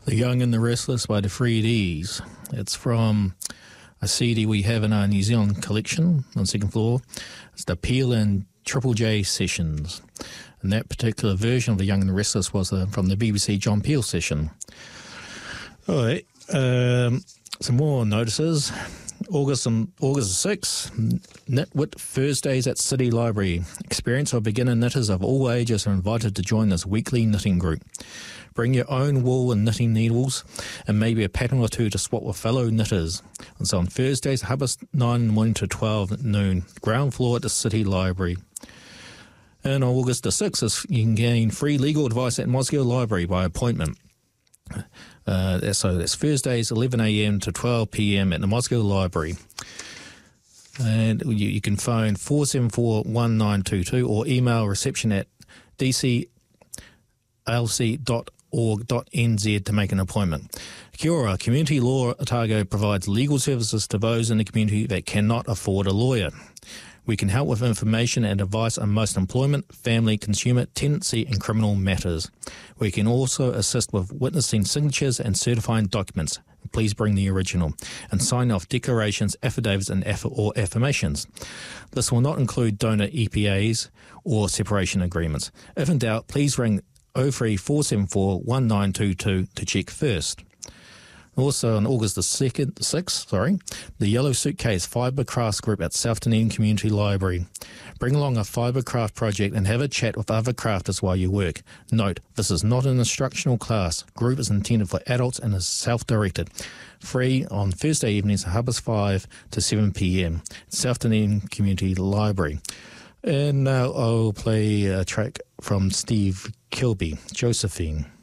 The Young and the Restless by the 3Ds. It's from a CD we have in our New Zealand collection on the second floor. It's the Peel and Triple J sessions. And that particular version of The Young and the Restless was from the BBC John Peel session. All right, some more notices. August 6th, Knitwit Thursdays at City Library. Experienced or beginner knitters of all ages are invited to join this weekly knitting group. Bring your own wool and knitting needles and maybe a pattern or two to swap with fellow knitters. And so on Thursdays, Hubbard 9 in the morning to 12 at noon, ground floor at the City Library. And on August the 6th, you can gain free legal advice at Mosgiel Library by appointment. So that's Thursdays, 11 a.m. to 12 p.m. at the Mosgiel Library. And you can phone 474-1922 or email reception at dclc.org.nz to make an appointment. Kia ora, Community Law Otago provides legal services to those in the community that cannot afford a lawyer. We can help with information and advice on most employment, family, consumer, tenancy and criminal matters. We can also assist with witnessing signatures and certifying documents. Please bring the original. And sign off declarations, affidavits and or affirmations. This will not include donor EPAs or separation agreements. If in doubt, please ring 03474-1922 to check first. Also on August the 6th, the Yellow Suitcase Fibre Crafts Group at South Dunedin Community Library. Bring along a fibre craft project and have a chat with other crafters while you work. Note, this is not an instructional class. Group is intended for adults and is self-directed. Free on Thursday evenings at Hubbers 5 to 7 p.m. South Dunedin Community Library. And now I'll play a track from Steve Kilby, Josephine.